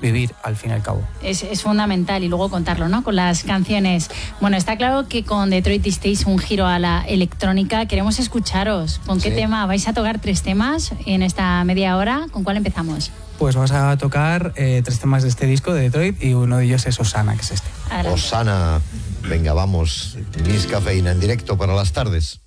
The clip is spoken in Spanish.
vivir al fin y al cabo. Es fundamental, y luego contarlo, ¿no? Con las canciones. Bueno, está claro que con Detroit Stage un giro a la electrónica. Queremos escucharos. ¿Con qué tema? ¿Vais a tocar 3 temas en esta media hora? ¿Con cuál empezamos? Pues vas a tocar 3 temas de este disco de Detroit, y uno de ellos es Osana, que es este. Osana, venga, vamos. Miss Cafeína en directo para las tardes.